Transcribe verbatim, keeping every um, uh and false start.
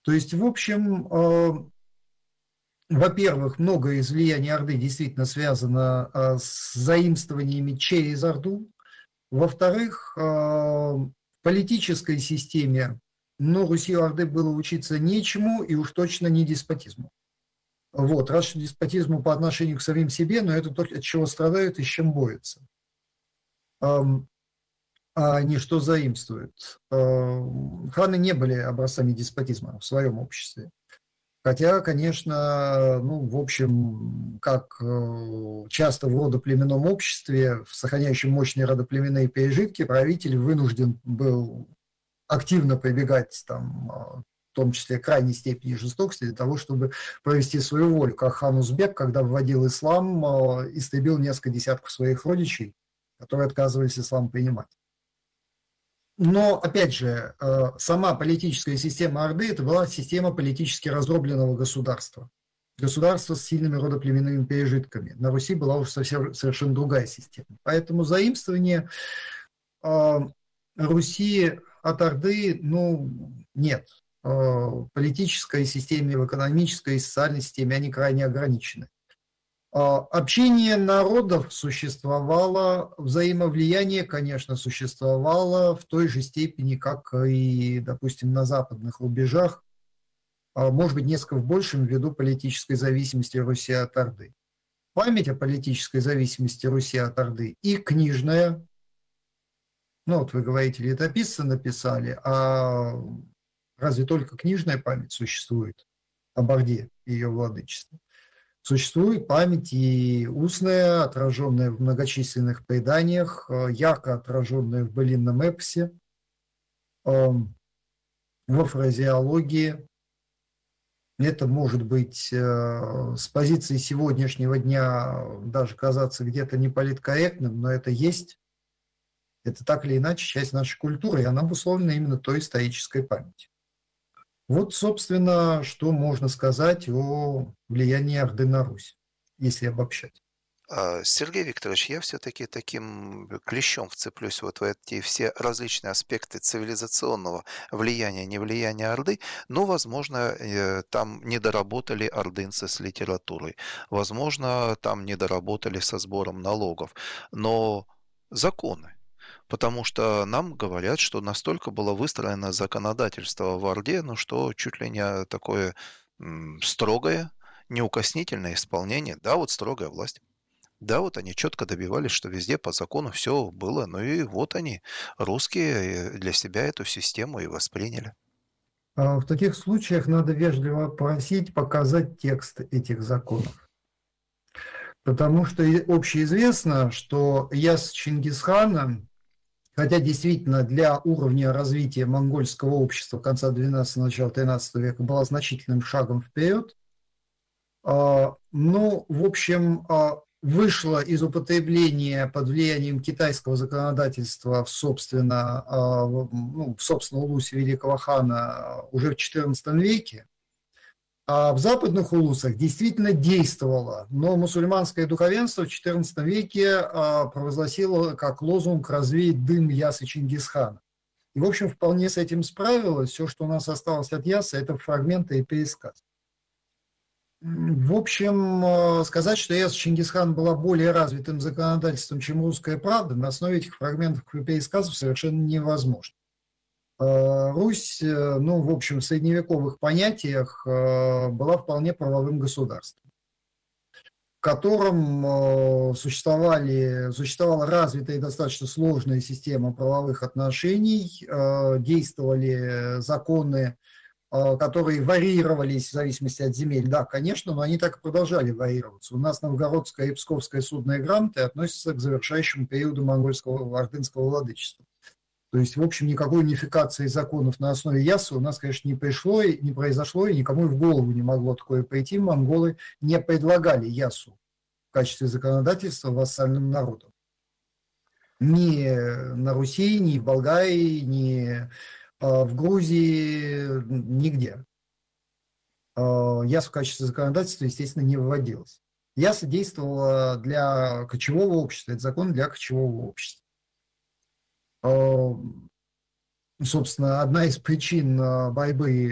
То есть, в общем, э, во-первых, многое из влияния Орды действительно связано э, с заимствованиями через Орду. Во-вторых, э, в политической системе, ну, Руси у Орды было учиться нечему и уж точно не деспотизму. Вот, раз что деспотизму по отношению к самим себе, но это то, от чего страдают и с чем борются. Эм, а не что заимствуют. Эм, ханы не были образцами деспотизма в своем обществе. Хотя, конечно, ну, в общем, как э, часто в родоплеменном обществе, в сохраняющем мощные родоплеменные пережитки, правитель вынужден был активно прибегать, там, э, в том числе к крайней степени жестокости, для того, чтобы провести свою волю. Как хан Узбек, когда вводил ислам, э, истребил несколько десятков своих родичей, которые отказывались ислам принимать. Но, опять же, сама политическая система Орды – это была система политически раздробленного государства. Государство с сильными родоплеменными пережитками. На Руси была уже совсем, совершенно другая система. Поэтому заимствование э, Руси от Орды, ну, нет. Э, в политической системе, в экономической и социальной системе они крайне ограничены. Общение народов существовало, взаимовлияние, конечно, существовало в той же степени, как и, допустим, на западных рубежах, может быть, несколько в большем ввиду политической зависимости Руси от Орды. Память о политической зависимости Руси от Орды и книжная, ну вот вы говорите, летописцы написали, а разве только книжная память существует об Орде и ее владычестве? Существует память и устная, отраженная в многочисленных преданиях, ярко отраженная в былинном эпосе, во фразеологии. Это может быть с позиции сегодняшнего дня даже казаться где-то неполиткорректным, но это есть. Это так или иначе часть нашей культуры, и она обусловлена именно той исторической памятью. Вот, собственно, что можно сказать о влиянии Орды на Русь, если обобщать. Сергей Викторович, я все-таки таким клещом вцеплюсь вот в эти все различные аспекты цивилизационного влияния, не влияния Орды, но, возможно, там не доработали ордынцы с литературой, возможно, там не доработали со сбором налогов, но законы. Потому что нам говорят, что настолько было выстроено законодательство в Орде, ну что чуть ли не такое м, строгое, неукоснительное исполнение. Да, вот строгая власть. Да, вот они четко добивались, что везде по закону все было. Ну и вот они, русские, для себя эту систему и восприняли. В таких случаях надо вежливо просить показать текст этих законов. Потому что общеизвестно, что яс Чингисхана, хотя действительно для уровня развития монгольского общества конца двенадцатого, начала тринадцатого века была значительным шагом вперед, но, в общем, вышло из употребления под влиянием китайского законодательства в, собственно, ну, в собственном улусе великого хана уже в четырнадцатом веке. А в западных улусах действительно действовало, но мусульманское духовенство в четырнадцатом веке провозгласило как лозунг «развеять дым ясы Чингисхана». И, в общем, вполне с этим справилось. Все, что у нас осталось от ясы, это фрагменты и пересказ. В общем, сказать, что яса Чингисхан была более развитым законодательством, чем русская правда, на основе этих фрагментов и пересказов совершенно невозможно. Русь, ну, в общем, в средневековых понятиях была вполне правовым государством, в котором существовали, существовала развитая и достаточно сложная система правовых отношений, действовали законы, которые варьировались в зависимости от земель. Да, конечно, но они так и продолжали варьироваться. У нас новгородская и псковская судные грамоты относятся к завершающему периоду монгольского ордынского владычества. То есть, в общем, никакой унификации законов на основе ясы у нас, конечно, не пришло, не произошло, и никому и в голову не могло такое прийти. Монголы не предлагали ясу в качестве законодательства вассальным народам. Ни на Руси, ни в Болгарии, ни в Грузии, нигде. Яса в качестве законодательства, естественно, не вводилась. Яса действовала для кочевого общества, это закон для кочевого общества. Собственно, одна из причин борьбы